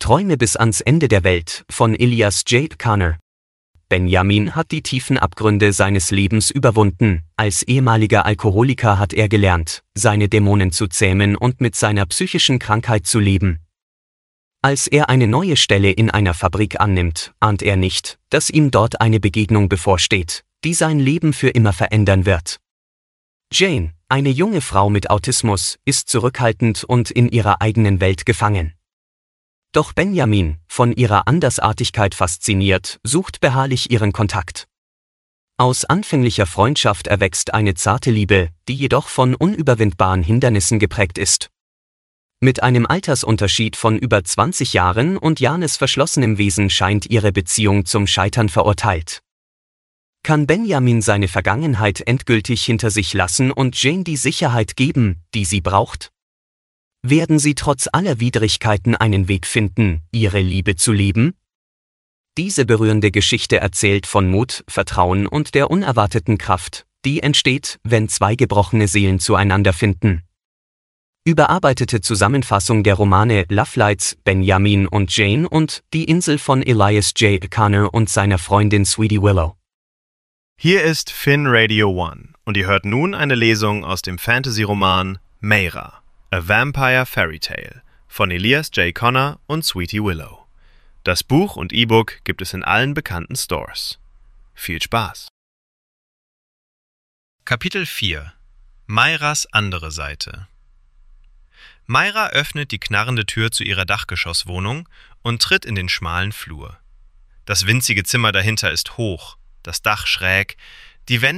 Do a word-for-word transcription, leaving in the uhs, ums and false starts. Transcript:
Träume bis ans Ende der Welt von Elias J. Connor. Benjamin hat die tiefen Abgründe seines Lebens überwunden. Als ehemaliger Alkoholiker hat er gelernt, seine Dämonen zu zähmen und mit seiner psychischen Krankheit zu leben. Als er eine neue Stelle in einer Fabrik annimmt, ahnt er nicht, dass ihm dort eine Begegnung bevorsteht, die sein Leben für immer verändern wird. Jane, eine junge Frau mit Autismus, ist zurückhaltend und in ihrer eigenen Welt gefangen. Doch Benjamin, von ihrer Andersartigkeit fasziniert, sucht beharrlich ihren Kontakt. Aus anfänglicher Freundschaft erwächst eine zarte Liebe, die jedoch von unüberwindbaren Hindernissen geprägt ist. Mit einem Altersunterschied von über zwanzig Jahren und Janes verschlossenem Wesen scheint ihre Beziehung zum Scheitern verurteilt. Kann Benjamin seine Vergangenheit endgültig hinter sich lassen und Jane die Sicherheit geben, die sie braucht? Werden sie trotz aller Widrigkeiten einen Weg finden, ihre Liebe zu leben? Diese berührende Geschichte erzählt von Mut, Vertrauen und der unerwarteten Kraft, die entsteht, wenn zwei gebrochene Seelen zueinander finden. Überarbeitete Zusammenfassung der Romane Love Lights, Benjamin und Jane und Die Insel von Elias J. Connor und seiner Freundin Sweetie Willow. Hier ist Finn Radio One und ihr hört nun eine Lesung aus dem Fantasy-Roman Mayra, A Vampire Fairy Tale von Elias J. Connor und Sweetie Willow. Das Buch und E-Book gibt es in allen bekannten Stores. Viel Spaß! Kapitel vier. Mayras andere Seite. Mayra öffnet die knarrende Tür zu ihrer Dachgeschosswohnung und tritt in den schmalen Flur. Das winzige Zimmer dahinter ist hoch, das Dach schräg, die Wände